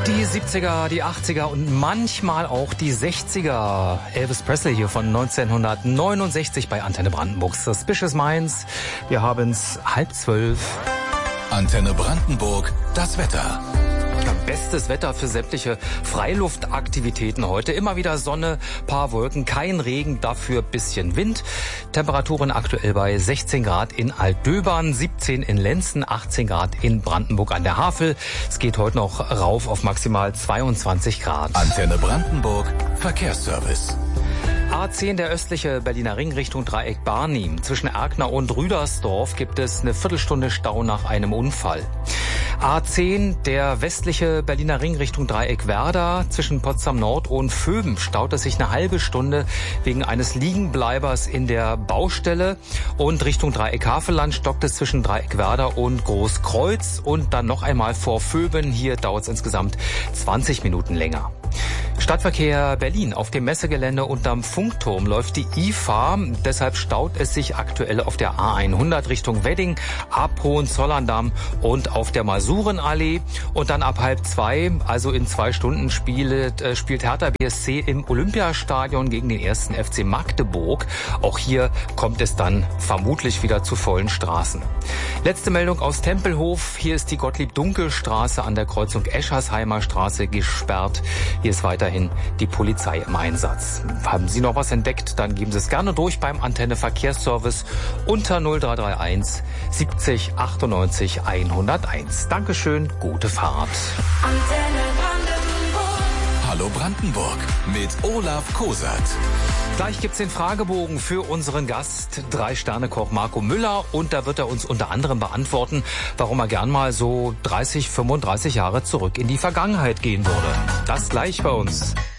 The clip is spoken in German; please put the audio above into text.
Die 70er, die 80er und manchmal auch die 60er. Elvis Presley hier von 1969 bei Antenne Brandenburg. Suspicious Minds. Wir haben's 11:30. Antenne Brandenburg, das Wetter. Bestes Wetter für sämtliche Freiluftaktivitäten heute. Immer wieder Sonne, paar Wolken, kein Regen, dafür bisschen Wind. Temperaturen aktuell bei 16 Grad in Altdöbern, 17 in Lenzen, 18 Grad in Brandenburg an der Havel. Es geht heute noch rauf auf maximal 22 Grad. Antenne Brandenburg, Verkehrsservice. A10, der östliche Berliner Ring Richtung Dreieck Barnim. Zwischen Erkner und Rüdersdorf gibt es eine Viertelstunde Stau nach einem Unfall. A10, der westliche Berliner Ring Richtung Dreieck Werder. Zwischen Potsdam Nord und Vöben staut es sich eine halbe Stunde wegen eines Liegenbleibers in der Baustelle. Und Richtung Dreieck Havelland stockt es zwischen Dreieck Werder und Großkreuz. Und dann noch einmal vor Vöben. Hier dauert es insgesamt 20 Minuten länger. Stadtverkehr Berlin. Auf dem Messegelände unterm Funkturm läuft die IFA. Deshalb staut es sich aktuell auf der A100 Richtung Wedding, ab Hohenzollern-Damm und auf der Masurenallee. Und dann ab 1:30, also in 2 Stunden, spielt Hertha BSC im Olympiastadion gegen den 1. FC Magdeburg. Auch hier kommt es dann vermutlich wieder zu vollen Straßen. Letzte Meldung aus Tempelhof. Hier ist die Gottlieb-Dunkel-Straße an der Kreuzung Eschersheimer Straße gesperrt. Hier ist weiterhin die Polizei im Einsatz. Haben Sie noch was entdeckt, dann geben Sie es gerne durch beim Antenne Verkehrsservice unter 0331 70 98 101. Dankeschön, gute Fahrt. Antenne Brandenburg. Hallo Brandenburg mit Olaf Kosert. Gleich gibt's den Fragebogen für unseren Gast, 3-Sterne-Koch Marco Müller. Und da wird er uns unter anderem beantworten, warum er gern mal so 30, 35 Jahre zurück in die Vergangenheit gehen würde. Das gleich bei uns.